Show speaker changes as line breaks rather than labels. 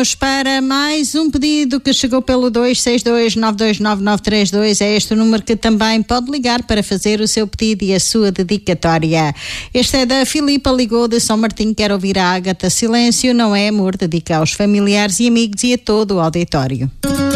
Para mais um pedido que chegou pelo 262-929-932. É este o número que também pode ligar para fazer o seu pedido e a sua dedicatória. Este é da Filipa, ligou de São Martinho, quer ouvir a Ágata. Silêncio não é amor, dedica aos familiares e amigos e a todo o auditório.